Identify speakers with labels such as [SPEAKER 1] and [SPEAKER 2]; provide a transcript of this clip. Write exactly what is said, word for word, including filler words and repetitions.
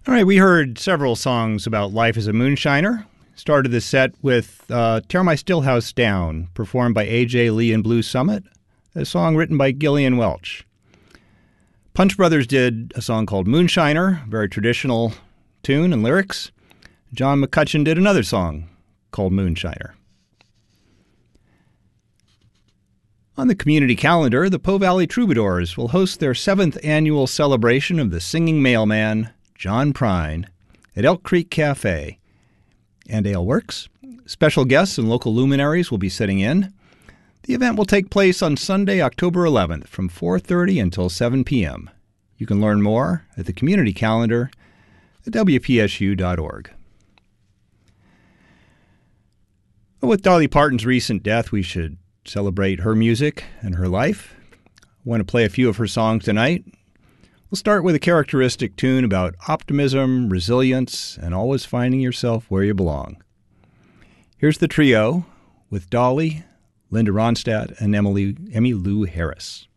[SPEAKER 1] All right, we heard several songs about life as a moonshiner. Started the set with uh, Tear My Stillhouse Down, performed by A J Lee and Blue Summit, a song written by Gillian Welch. Punch Brothers did a song called Moonshiner, very traditional tune and lyrics. John McCutcheon did another song called Moonshiner. On the community calendar, the Po Valley Troubadours will host their seventh annual celebration of the singing mailman, John Prine, at Elk Creek Cafe and Ale Works. Special guests and local luminaries will be sitting in. The event will take place on Sunday, October eleventh from four thirty until seven p.m. You can learn more at the community calendar at w p s u dot org. With Dolly Parton's recent death, we should celebrate her music and her life. I want to play a few of her songs tonight. We'll start with a characteristic tune about optimism, resilience, and always finding yourself where you belong. Here's the trio with Dolly, Linda Ronstadt, and Emily, Emmylou Harris.